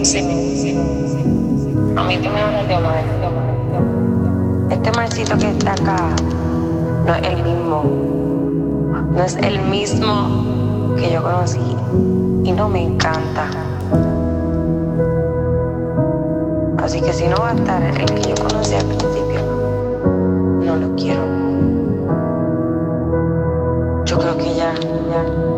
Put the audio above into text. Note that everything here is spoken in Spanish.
sí. A mí que me hablan de Omar. Este Marcito que está acá no es el mismo. No es el mismo que yo conocí. Y no me encanta. Así que si no va a estar el que yo conocí al principio, no lo quiero. Yo creo que ya.